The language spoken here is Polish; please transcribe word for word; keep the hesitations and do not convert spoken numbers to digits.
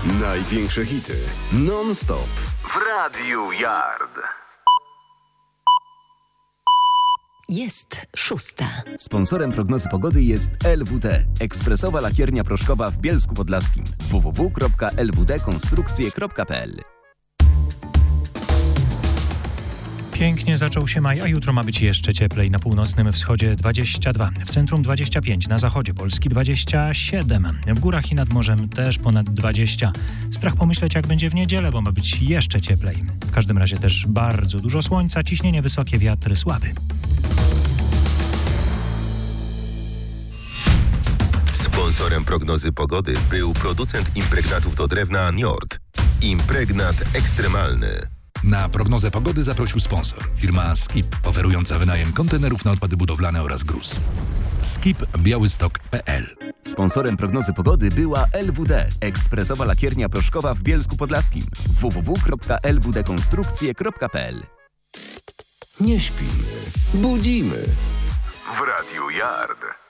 Największe hity non-stop w Radiu Yard. Jest szósta. Sponsorem prognozy pogody jest L W D, ekspresowa lakiernia proszkowa w Bielsku Podlaskim. w w w kropka l w d konstrukcje kropka p l. Pięknie zaczął się maj, a jutro ma być jeszcze cieplej. Na północnym wschodzie dwadzieścia dwa, w centrum dwadzieścia pięć, na zachodzie Polski dwadzieścia siedem, w górach i nad morzem też ponad dwadzieścia. Strach pomyśleć, jak będzie w niedzielę, bo ma być jeszcze cieplej. W każdym razie też bardzo dużo słońca, ciśnienie wysokie, wiatr słaby. Sponsorem prognozy pogody był producent impregnatów do drewna Njord. Impregnat ekstremalny. Na prognozę pogody zaprosił sponsor, firma Skip, oferująca wynajem kontenerów na odpady budowlane oraz gruz. skip białystok kropka p l. Sponsorem prognozy pogody była L W D, ekspresowa lakiernia proszkowa w Bielsku Podlaskim. w w w kropka l w d konstrukcje kropka p l. Nie śpimy, budzimy w Radiu Yard.